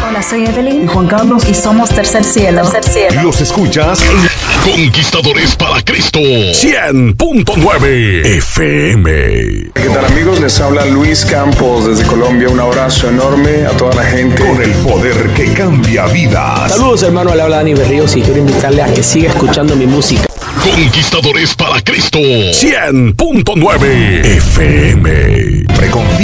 Hola, soy Evelyn. Y Juan Carlos. Y somos Tercer Cielo. Tercer Cielo. Los escuchas en Conquistadores para Cristo 100.9 FM. ¿Qué tal, amigos? Les habla Luis Campos desde Colombia. Un abrazo enorme a toda la gente. Con el poder que cambia vidas. Saludos, hermano. Le habla Dani Berríos y quiero invitarle a que siga escuchando mi música. Conquistadores para Cristo 100.9 FM.